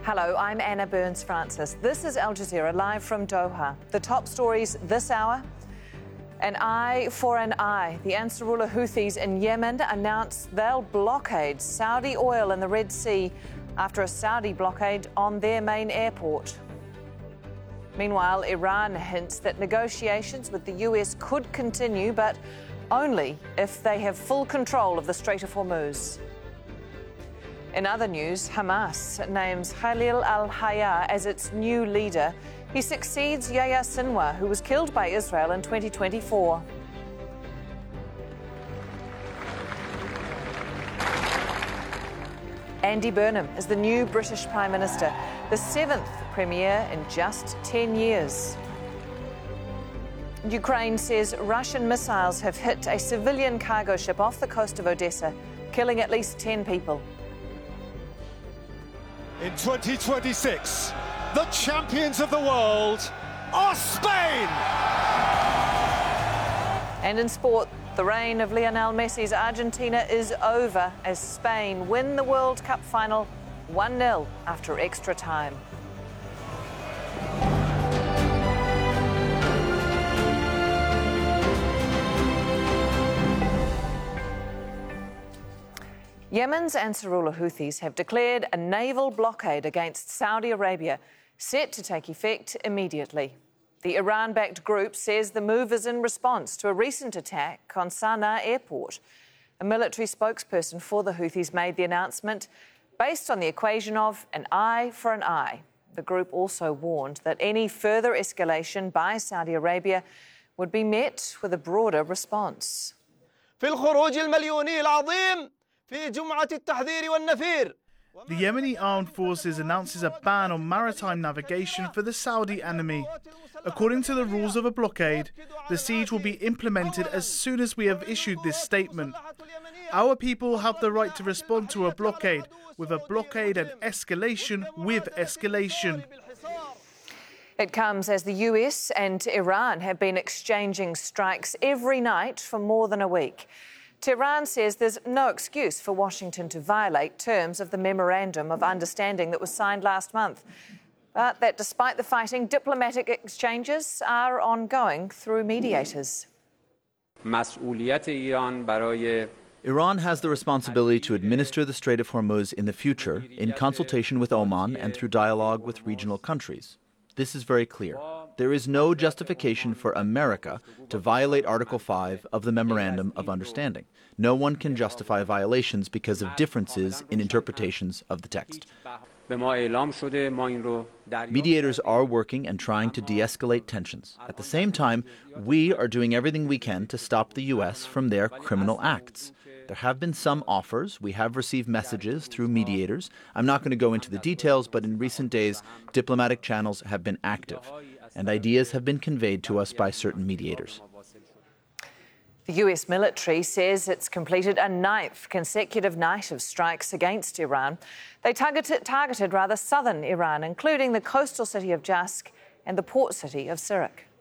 Hello, I'm Anna Burns-Francis. This is Al Jazeera live from Doha. The top stories this hour: an eye for an eye. The Ansarullah Houthis in Yemen announced they'll blockade Saudi oil in the Red Sea after a Saudi blockade on their main airport. Meanwhile, Iran hints that negotiations with the US could continue, but only if they have full control of the Strait of Hormuz. In other news, Hamas names Khalil al-Hayya as its new leader. He succeeds Yahya Sinwar, who was killed by Israel in 2024. Andy Burnham is the new British Prime Minister, the 7th Premier in just 10 years. Ukraine says Russian missiles have hit a civilian cargo ship off the coast of Odessa, killing at least 10 people. In 2026, the champions of the world are Spain! And in sport, the reign of Lionel Messi's Argentina is over as Spain win the World Cup final 1-0 after extra time. Yemen's Ansarullah Houthis have declared a naval blockade against Saudi Arabia, set to take effect immediately. The Iran-backed group says the move is in response to a recent attack on Sana'a airport. A military spokesperson for the Houthis made the announcement based on the equation of an eye for an eye. The group also warned that any further escalation by Saudi Arabia would be met with a broader response. The Yemeni Armed Forces announces a ban on maritime navigation for the Saudi enemy. According to the rules of a blockade, the siege will be implemented as soon as we have issued this statement. Our people have the right to respond to a blockade with a blockade and escalation with escalation. It comes as the US and Iran have been exchanging strikes every night for more than a week. Tehran says there's no excuse for Washington to violate terms of the Memorandum of Understanding that was signed last month. But that despite the fighting, diplomatic exchanges are ongoing through mediators. Iran has the responsibility to administer the Strait of Hormuz in the future in consultation with Oman and through dialogue with regional countries. This is very clear. There is no justification for America to violate Article 5 of the Memorandum of Understanding. No one can justify violations because of differences in interpretations of the text. Mediators are working and trying to de-escalate tensions. At the same time, we are doing everything we can to stop the U.S. from their criminal acts. There have been some offers. We have received messages through mediators. I'm not going to go into the details, but in recent days, diplomatic channels have been active, and ideas have been conveyed to us by certain mediators. The US military says it's completed a 9th consecutive night of strikes against Iran. They targeted southern Iran, including the coastal city of Jask and the port city of Sirak.